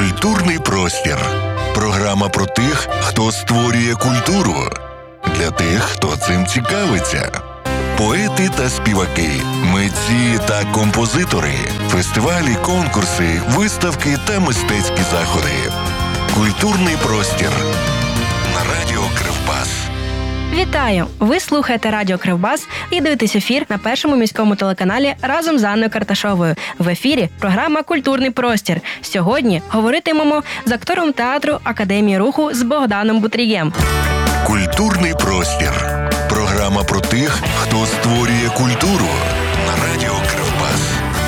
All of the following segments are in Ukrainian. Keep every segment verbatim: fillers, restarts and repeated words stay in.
Культурний простір. Програма про тих, хто створює культуру. Для тих, хто цим цікавиться. Поети та співаки, митці та композитори, фестивалі, конкурси, виставки та мистецькі заходи. Культурний простір. На радіо Кривбас. Вітаю! Ви слухаєте Радіо Кривбас і дивитесь ефір на першому міському телеканалі разом з Анною Карташовою. В ефірі програма «Культурний простір». Сьогодні говоритимемо з актором театру Академії руху з Богданом Бутрієм. Культурний простір. Програма про тих, хто створює культуру. На радіо Кривбас.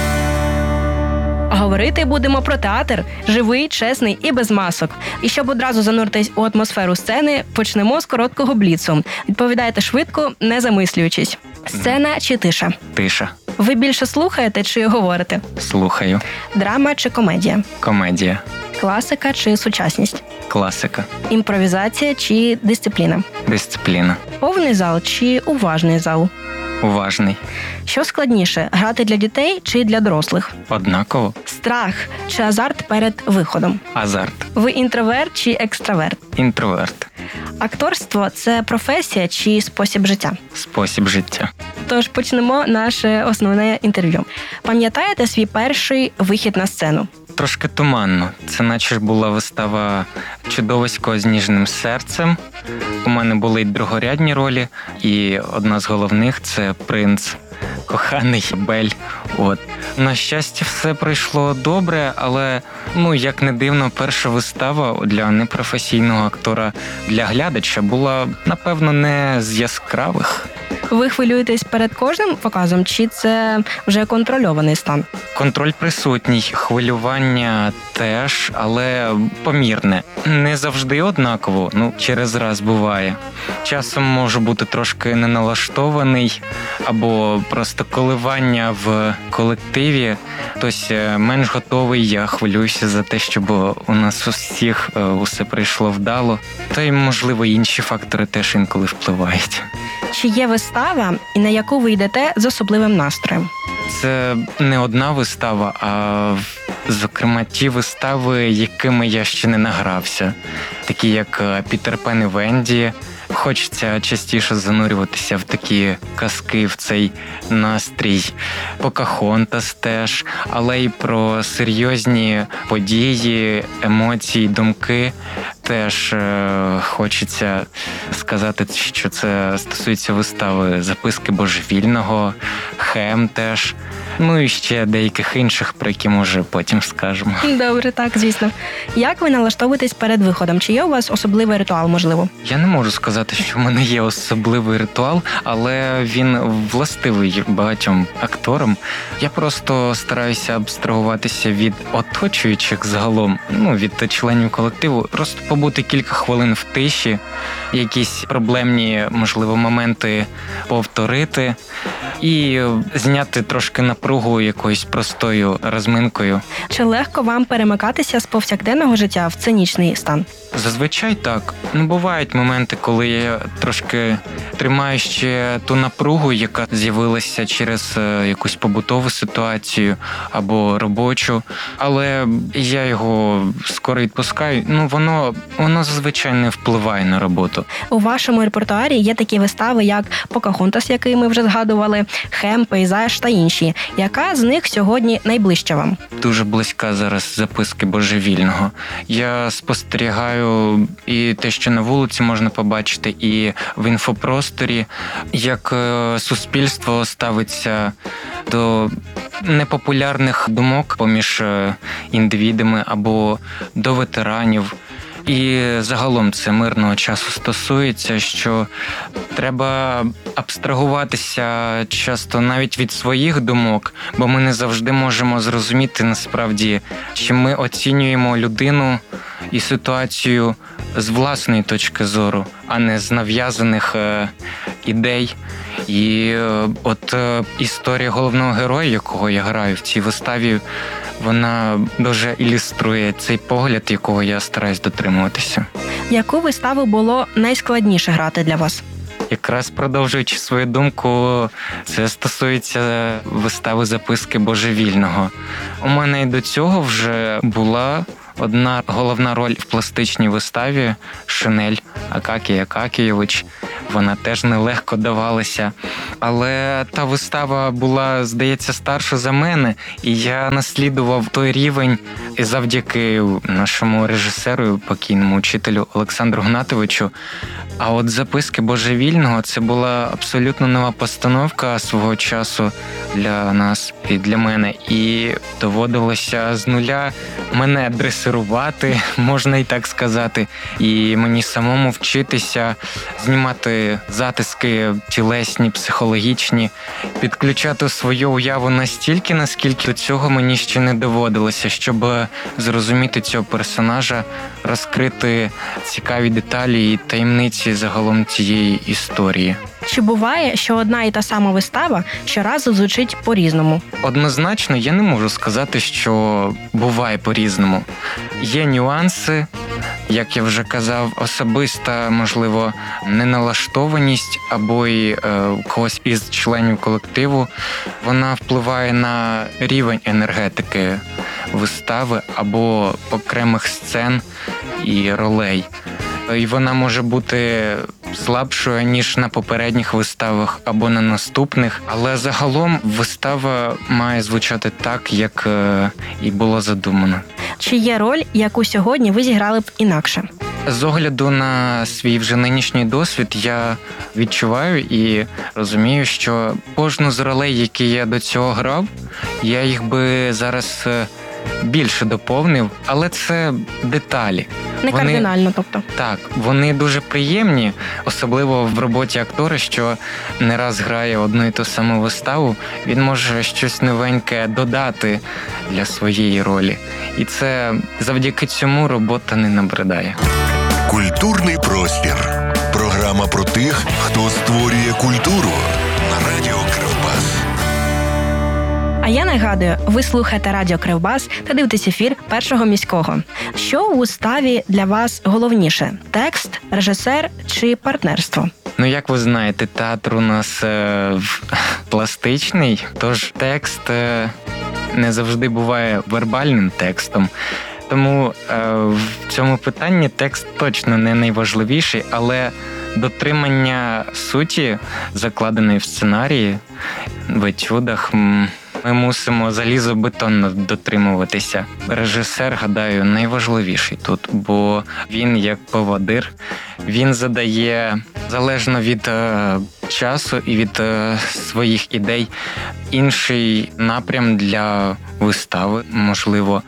Говорити будемо про театр – живий, чесний і без масок. І щоб одразу зануритись у атмосферу сцени, почнемо з короткого бліцу. Відповідайте швидко, не замислюючись. Сцена чи тиша? Тиша. Ви більше слухаєте чи говорите? Слухаю. Драма чи комедія? Комедія. Класика чи сучасність? Класика. Імпровізація чи дисципліна? Дисципліна. Повний зал чи уважний зал? Уважний. Що складніше – грати для дітей чи для дорослих? Однаково. Страх чи азарт перед виходом? Азарт. Ви інтроверт чи екстраверт? Інтроверт. Акторство – це професія чи спосіб життя? Спосіб життя. Тож почнемо наше основне інтерв'ю. Пам'ятаєте свій перший вихід на сцену? Трошки туманно. Це наче ж була вистава «Чудовисько з ніжним серцем». У мене були й другорядні ролі, і одна з головних – це принц, коханий Бель. От. На щастя, все пройшло добре, але, ну, як не дивно, перша вистава для непрофесійного актора, для глядача була, напевно, не з яскравих. Ви хвилюєтесь перед кожним показом, чи це вже контрольований стан? Контроль присутній, хвилювання теж, але помірне. Не завжди однаково, ну, через раз буває. Часом можу бути трошки неналаштований, або просто коливання в колективі. Хтось менш готовий, я хвилююся за те, щоб у нас у всіх усе прийшло вдало. Та й, можливо, інші фактори теж інколи впливають. Чи є вистава, і на яку ви йдете з особливим настроєм? Це не одна вистава, а, зокрема, ті вистави, якими я ще не награвся. Такі як «Пітер Пен і Венді». Хочеться частіше занурюватися в такі казки, в цей настрій. «Покахонтас» теж, але й про серйозні події, емоції, думки. Теж е, хочеться сказати, що це стосується вистави «Записки божевільного», «Хем» теж. Ну і ще деяких інших, про які, може, потім скажемо. Добре, так, звісно. Як ви налаштовуєтесь перед виходом? Чи є у вас особливий ритуал, можливо? Я не можу сказати, що в мене є особливий ритуал, але він властивий багатьом акторам. Я просто стараюся абстрагуватися від оточуючих загалом, ну, від членів колективу, просто побути кілька хвилин в тиші, якісь проблемні, можливо, моменти повторити і зняти трошки напругу якоюсь простою розминкою. Чи легко вам перемикатися з повсякденного життя в сценічний стан? Зазвичай так. Ну, бувають моменти, коли я трошки тримаю ще ту напругу, яка з'явилася через якусь побутову ситуацію або робочу, але я його скоро відпускаю. Ну, воно, воно зазвичай не впливає на роботу. У вашому репертуарі є такі вистави, як «Покахонтас», який ми вже згадували, «Хем», «Пейзаж» та інші. Яка з них сьогодні найближча вам? Дуже близька зараз «Записки божевільного». Я спостерігаю і те, що на вулиці можна побачити, і в інфопросторі, як суспільство ставиться до непопулярних думок поміж індивідами або до ветеранів. І загалом це мирного часу стосується, що треба абстрагуватися часто навіть від своїх думок, бо ми не завжди можемо зрозуміти насправді, чи ми оцінюємо людину і ситуацію з власної точки зору, а не з нав'язаних е, ідей. І е, от е, історія головного героя, якого я граю в цій виставі, вона дуже ілюструє цей погляд, якого я стараюсь дотримуватися. Яку виставу було найскладніше грати для вас? Якраз продовжуючи свою думку, це стосується вистави «Записки божевільного». У мене і до цього вже була одна головна роль в пластичній виставі Шинель Акакій Акакійович. Вона теж нелегко давалася. Але та вистава була, здається, старша за мене, і я наслідував той рівень і завдяки нашому режисеру, покійному учителю Олександру Гнатовичу. А от «Записки божевільного» – це була абсолютно нова постановка свого часу для нас і для мене. І доводилося з нуля мене дресирувати, можна і так сказати, і мені самому вчитися знімати затиски тілесні, психологічні, підключати свою уяву настільки, наскільки до цього мені ще не доводилося, щоб зрозуміти цього персонажа, розкрити цікаві деталі і таємниці загалом цієї історії. Чи буває, що одна і та сама вистава щоразу звучить по-різному? Однозначно, я не можу сказати, що буває по-різному. Є нюанси, як я вже казав, особиста, можливо, неналаштованість або й е, когось із членів колективу. Вона впливає на рівень енергетики вистави або окремих сцен і ролей. І вона може бути слабшою, ніж на попередніх виставах або на наступних. Але загалом вистава має звучати так, як і було задумано. Чи є роль, яку сьогодні ви зіграли б інакше? З огляду на свій вже нинішній досвід я відчуваю і розумію, що кожну з ролей, які я до цього грав, я їх би зараз більше доповнив, але це деталі. Не вони, кардинально, тобто. Так, вони дуже приємні, особливо в роботі актора, що не раз грає одну і ту саму виставу, він може щось новеньке додати для своєї ролі. І це завдяки цьому робота не набридає. Культурний простір. Програма про тих, хто створює культуру. На радіо Кривбас. А я нагадую, ви слухаєте Радіо Кривбас та дивитесь ефір Першого міського. Що у виставі для вас головніше – текст, режисер чи партнерство? Ну, як ви знаєте, театр у нас е, пластичний, тож текст е, не завжди буває вербальним текстом. Тому е, в цьому питанні текст точно не найважливіший, але дотримання суті, закладеної в сценарії, в етюдах, ми мусимо залізобетонно дотримуватися. Режисер, гадаю, найважливіший тут, бо він як поводир, він задає, залежно від е, часу і від е, своїх ідей, інший напрям для вистави, можливо.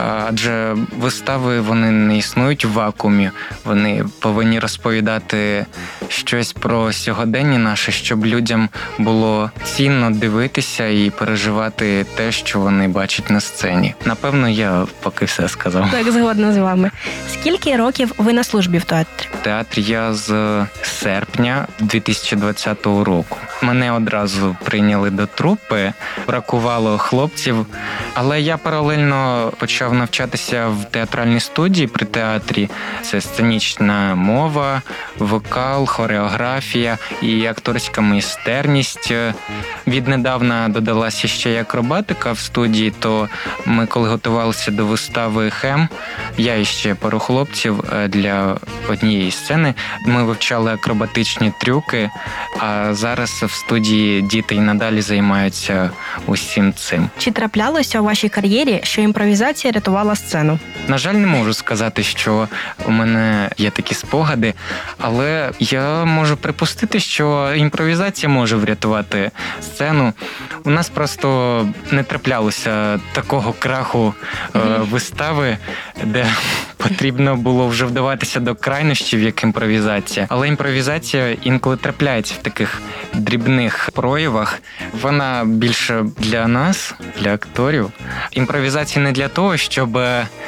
Адже вистави, вони не існують в вакуумі, вони повинні розповідати щось про сьогодення наше, щоб людям було цінно дивитися і переживати те, що вони бачать на сцені. Напевно, я поки все сказав. Так, згодна з вами. Скільки років ви на службі в театрі? В театрі я з серпня дві тисячі двадцятого року. Мене одразу прийняли до трупи, бракувало хлопців, але я паралельно почав навчатися в театральній студії при театрі. Це сценічна мова, вокал, хореографія і акторська майстерність. Віднедавна додалася ще й акробатика в студії, то ми, коли готувалися до вистави «Хем», я і ще пару хлопців для однієї сцени, ми вивчали акробатичні трюки, а зараз в студії діти і надалі займаються усім цим. Чи траплялося у вашій кар'єрі, що імпровізація рятувала сцену? На жаль, не можу сказати, що у мене є такі спогади, але я можу припустити, що імпровізація може врятувати сцену. У нас просто не траплялося такого краху е, вистави, де потрібно було вже вдаватися до крайнощів, як імпровізація. Але імпровізація інколи трапляється в таких дрібних проявах. Вона більше для нас, для акторів. Імпровізація не для того, щоб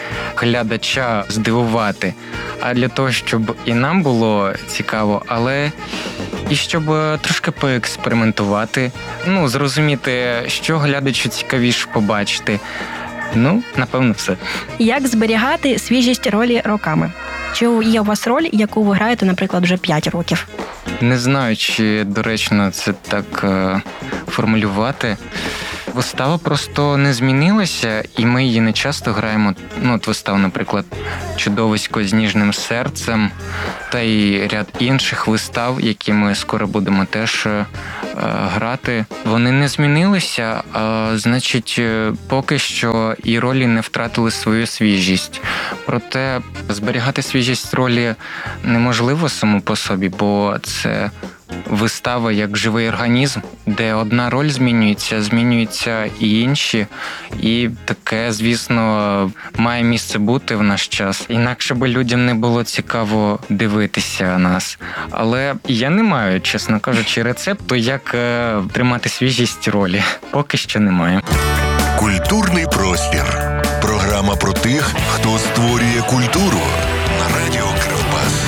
глядача здивувати, а для того, щоб і нам було цікаво, але і щоб трошки поекспериментувати, ну, зрозуміти, що глядачу цікавіше побачити. Ну, напевно, все. Як зберігати свіжість ролі роками? Чи є у вас роль, яку ви граєте, наприклад, вже п'ять років? Не знаю, чи доречно це так е, формулювати. Вистава просто не змінилася, і ми її не часто граємо. Ну, от вистава, наприклад, «Чудовисько з ніжним серцем» та й ряд інших вистав, які ми скоро будемо теж е, грати. Вони не змінилися, а значить, поки що і ролі не втратили свою свіжість. Проте зберігати свіжість ролі неможливо само по собі, бо це вистава як живий організм, де одна роль змінюється, змінюються і інші. І таке, звісно, має місце бути в наш час. Інакше би людям не було цікаво дивитися нас. Але я не маю, чесно кажучи, рецепту, як е, тримати свіжість ролі. Поки що немає. Культурний простір. Програма про тих, хто створює культуру. На радіо Кривбас.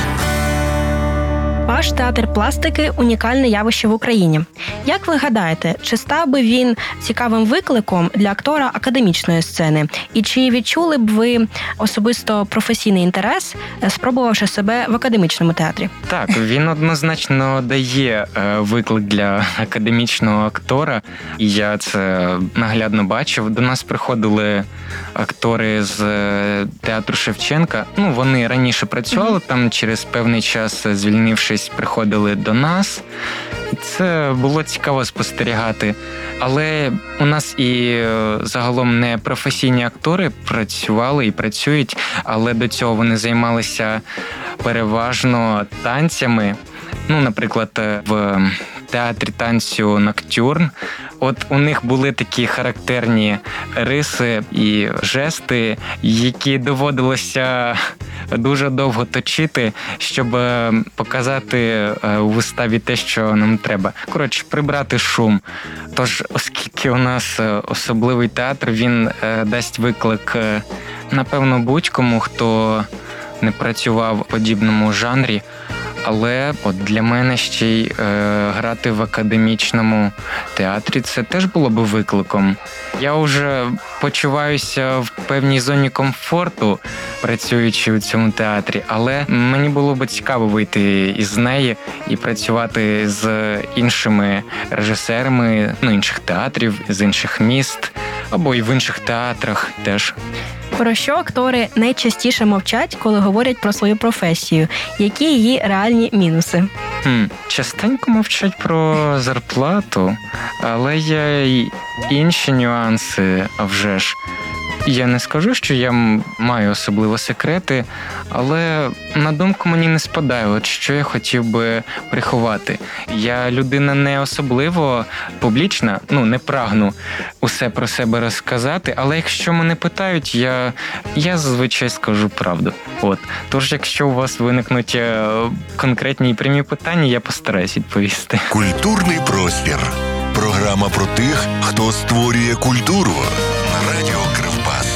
Ваш театр пластики – унікальне явище в Україні. Як ви гадаєте, чи став би він цікавим викликом для актора академічної сцени? І чи відчули б ви особисто професійний інтерес, спробувавши себе в академічному театрі? Так, він однозначно дає виклик для академічного актора. І я це наглядно бачив. До нас приходили актори з театру Шевченка. Ну, вони раніше працювали там, через певний час, звільнившись, приходили до нас. І це було цікаво спостерігати. Але у нас і загалом не професійні актори працювали і працюють, але до цього вони займалися переважно танцями. Ну, наприклад, в театрі танцю «Ноктюрн». От у них були такі характерні риси і жести, які доводилося дуже довго точити, щоб показати у виставі те, що нам треба. Коротше, прибрати шум. Тож, оскільки у нас особливий театр, він дасть виклик, напевно, будь-кому, хто не працював у подібному жанрі. Але от для мене ще й е, грати в академічному театрі це теж було би викликом. Я вже почуваюся в певній зоні комфорту, працюючи у цьому театрі, але мені було б цікаво вийти із неї і працювати з іншими режисерами, ну, інших театрів, з інших міст, або й в інших театрах теж. Про що актори найчастіше мовчать, коли говорять про свою професію? Які її реальні мінуси? Хм, частенько мовчать про зарплату, але є й інші нюанси, а вже ж. Я не скажу, що я маю особливо секрети, але на думку мені не спадає, от що я хотів би приховати. Я людина не особливо публічна, ну, не прагну усе про себе розказати, але якщо мене питають, я, я зазвичай скажу правду. От. Тож, якщо у вас виникнуть конкретні і прямі питання, я постараюсь відповісти. Культурний простір. Програма про тих, хто створює культуру. На радіо Кривбас.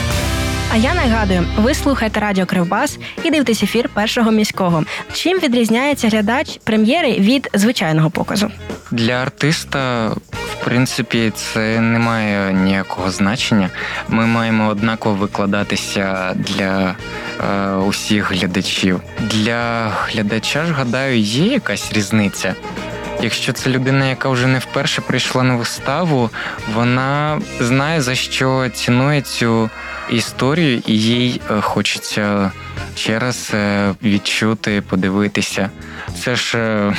А я нагадую, ви слухаєте радіо Кривбас і дивитесь ефір Першого міського. Чим відрізняється глядач прем'єри від звичайного показу? Для артиста, в принципі, це не має ніякого значення. Ми маємо однаково викладатися для е, усіх глядачів. Для глядача ж, гадаю, є якась різниця. Якщо це людина, яка вже не вперше прийшла на виставу, вона знає, за що цінує цю історію, і їй хочеться ще раз відчути, подивитися. Це ж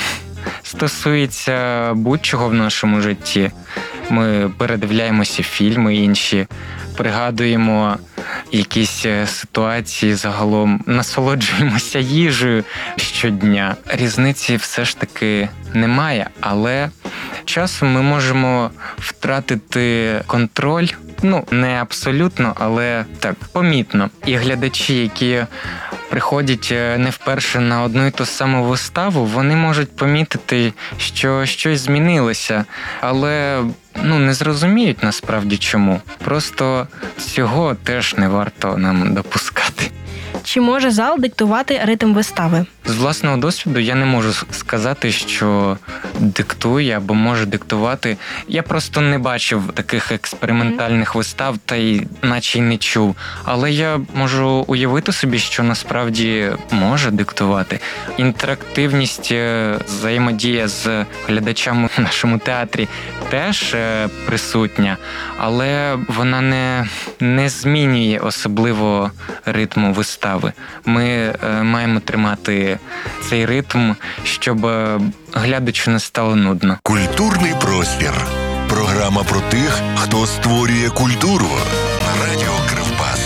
стосується будь-чого в нашому житті. Ми передивляємося фільми інші, пригадуємо якісь ситуації загалом, насолоджуємося їжею щодня. Різниці все ж таки немає, але часом ми можемо втратити контроль. Ну, не абсолютно, але так, помітно. І глядачі, які приходять не вперше на одну і ту саму виставу, вони можуть помітити, що щось змінилося, але ну, не зрозуміють насправді чому. Просто цього теж не варто нам допускати. Чи може зал диктувати ритм вистави? З власного досвіду я не можу сказати, що диктує або може диктувати. Я просто не бачив таких експериментальних вистав, та й наче й не чув. Але я можу уявити собі, що насправді може диктувати. Інтерактивність, взаємодія з глядачами в нашому театрі теж присутня, але вона не, не змінює особливо ритму вистави. Ми маємо тримати цей ритм, щоб глядачу не стало нудно. Культурний простір. Програма про тих, хто створює культуру. На радіо Кривбас.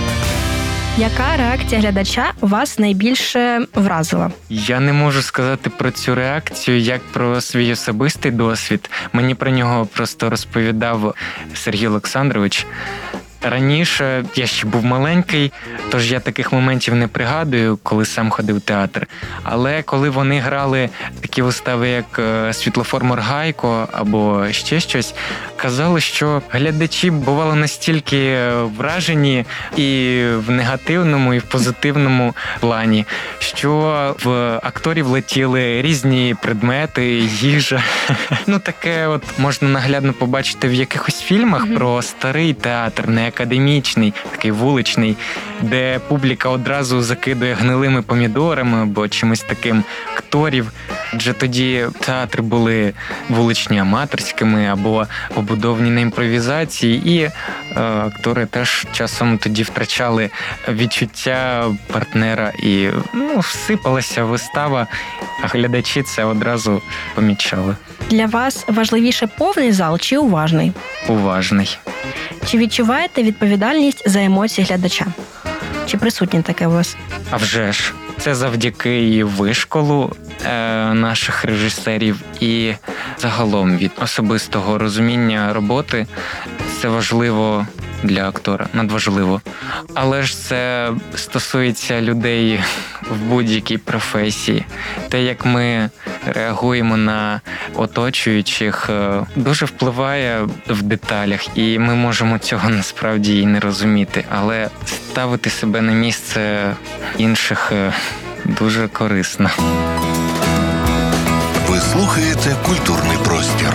Яка реакція глядача вас найбільше вразила? Я не можу сказати про цю реакцію як про свій особистий досвід. Мені про нього просто розповідав Сергій Олександрович. Раніше я ще був маленький, тож я таких моментів не пригадую, коли сам ходив в театр. Але коли вони грали такі вистави, як «Світлофор Моргайко» або ще щось, казали, що глядачі бували настільки вражені і в негативному, і в позитивному плані, що в акторів летіли різні предмети, їжа. Ну, таке от можна наглядно побачити в якихось фільмах про старий театр, не академічний, такий вуличний, де публіка одразу закидує гнилими помідорами або чимось таким акторів. Адже тоді театри були вуличні аматорськими або побудовані на імпровізації, і е, актори теж часом тоді втрачали відчуття партнера і ну, всипалася вистава, а глядачі це одразу помічали. Для вас важливіше повний зал чи уважний? Уважний. Чи відчуваєте відповідальність за емоції глядача? Чи присутнє таке у вас? А вже ж. Це завдяки і вишколу е, наших режисерів, і загалом від особистого розуміння роботи. Це важливо для актора, надважливо. Але ж це стосується людей в будь-якій професії. Те, як ми реагуємо на оточуючих, дуже впливає в деталях, і ми можемо цього насправді і не розуміти. Але ставити себе на місце інших дуже корисно. Ви слухаєте «Культурний простір».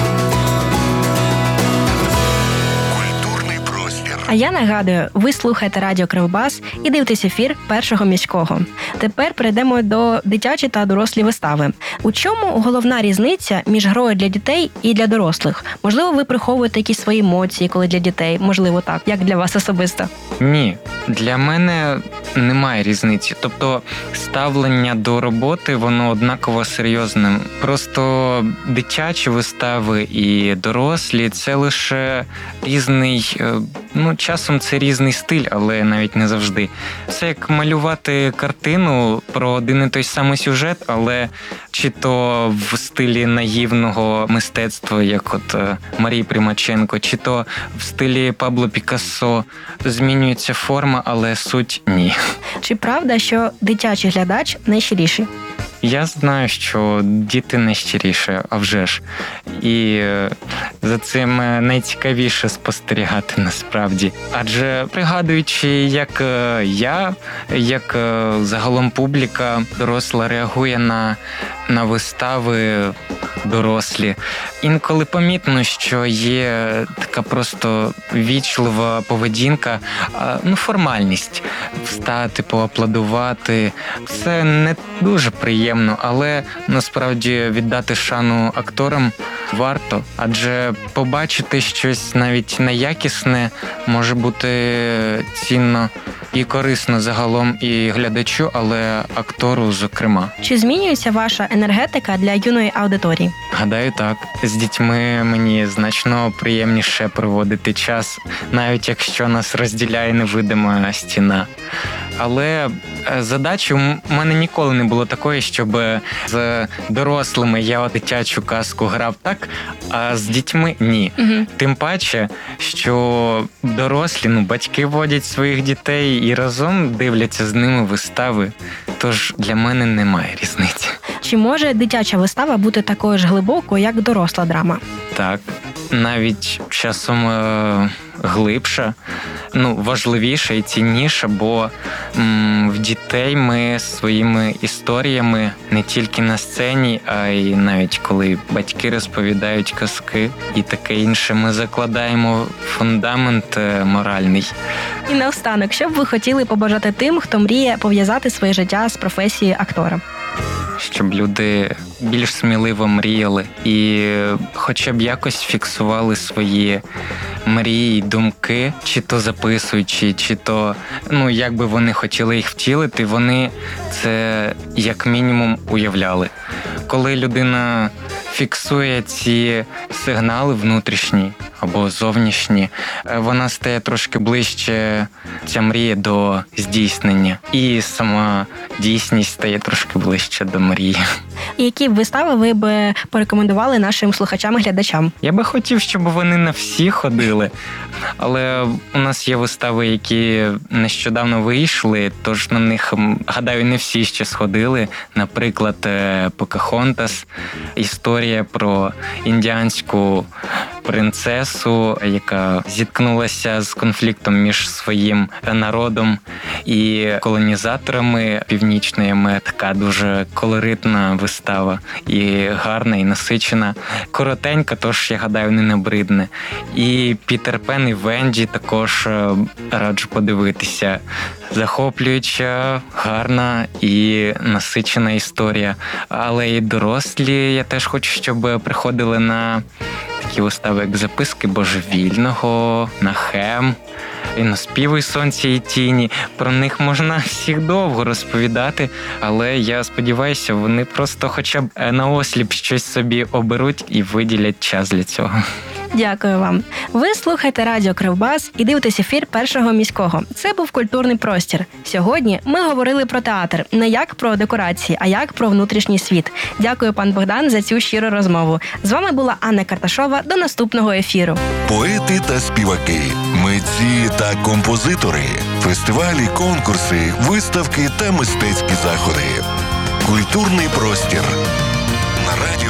Культурний простір. А я нагадую, ви слухаєте радіо Кривбас і дивитесь ефір Першого міського. Тепер перейдемо до дитячі та дорослі вистави. У чому головна різниця між грою для дітей і для дорослих? Можливо, ви приховуєте якісь свої емоції, коли для дітей? Можливо, так. Як для вас особисто? Ні. Для мене немає різниці. Тобто ставлення до роботи, воно однаково серйозне. Просто дитячі вистави і дорослі – це лише різний, ну, часом це різний стиль, але навіть не завжди. Це як малювати картину про один і той самий сюжет, але чи то в стилі наївного мистецтва, як от Марії Примаченко, чи то в стилі Пабло Пікассо. Змінюється форма, але суть ні. Чи правда, що дитячий глядач найщиріший? Я знаю, що діти найщиріше, а вже ж. І за цим найцікавіше спостерігати насправді. Адже пригадуючи, як я, як загалом публіка доросла реагує на, на вистави дорослі, інколи помітно, що є така просто вічлива поведінка, ну, формальність. Встати, поаплодувати. Це не дуже приємно, але насправді віддати шану акторам варто, адже побачити щось навіть неякісне може бути цінно і корисно загалом і глядачу, але актору зокрема. Чи змінюється ваша енергетика для юної аудиторії? Гадаю, так. З дітьми мені значно приємніше проводити час, навіть якщо нас розділяє невидима стіна. Але задачі у мене ніколи не було такої, щоб з дорослими я дитячу казку грав так, а з дітьми ні. Угу. Тим паче, що дорослі, ну, батьки водять своїх дітей і разом дивляться з ними вистави. Тож для мене немає різниці. Чи може дитяча вистава бути такою ж глибокою, як доросла драма? Так. навіть часом е- глибша, ну, важливіша і цінніша, бо м- в дітей ми своїми історіями не тільки на сцені, а й навіть коли батьки розповідають казки і таке інше, ми закладаємо фундамент е- моральний. І наостанок, що б ви хотіли побажати тим, хто мріє пов'язати своє життя з професією актора? Щоб люди більш сміливо мріяли і хоча б якось фіксували свої мрії, думки, чи то записуючи, чи то, ну, як би вони хотіли їх втілити, вони це як мінімум уявляли. Коли людина фіксує ці сигнали внутрішні або зовнішні, вона стає трошки ближче, ця мрія, до здійснення. І сама дійсність стає трошки ближче до мрії. І які б вистави ви б порекомендували нашим слухачам і глядачам? Я би хотів, щоб вони на всі ходили, але у нас є вистави, які нещодавно вийшли, тож на них, гадаю, не всі ще сходили. Наприклад, «Покахонтас», історія про індіанську принцесу, яка зіткнулася з конфліктом між своїм народом і колонізаторами північної. Така дуже колоритна вистава, і гарна, і насичена. Коротенька, тож, я гадаю, не набридне. І «Пітер Пен» і «Венді» також раджу подивитися. Захоплююча, гарна і насичена історія. Але і дорослі, я теж хочу, щоб приходили на такі вистави, як «Записки божевільного», «Нахем», і «Наспівуй сонця і тіні». Про них можна всіх довго розповідати, але я сподіваюся, вони просто хоча б наосліп щось собі оберуть і виділять час для цього. Дякую вам. Ви слухаєте радіо Кривбас і дивитесь ефір Першого міського. Це був культурний простір. Сьогодні ми говорили про театр, не як про декорації, а як про внутрішній світ. Дякую, пан Богдан, за цю щиру розмову. З вами була Анна Карташова. До наступного ефіру. Поети та співаки, митці та композитори, фестивалі, конкурси, виставки та мистецькі заходи. Культурний простір на радіо